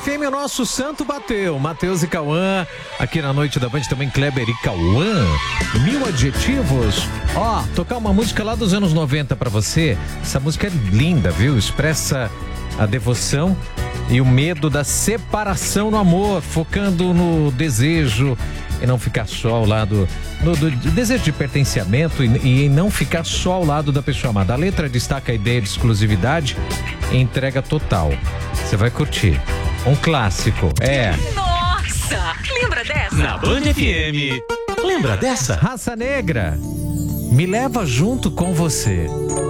FM, o nosso santo bateu. Matheus e Cauã, aqui na Noite da Band também Kleber e Cauã. 1000 adjetivos. Ó, tocar uma música lá dos anos 90 pra você. Essa música é linda, viu? Expressa a devoção e o medo da separação no amor, focando no desejo e não ficar só ao lado do desejo de pertencimento e não ficar só ao lado da pessoa amada. A letra destaca a ideia de exclusividade e entrega total. Você vai curtir. Um clássico. Nossa! Lembra dessa? Na Band FM. Lembra dessa? Raça Negra. Me leva junto com você.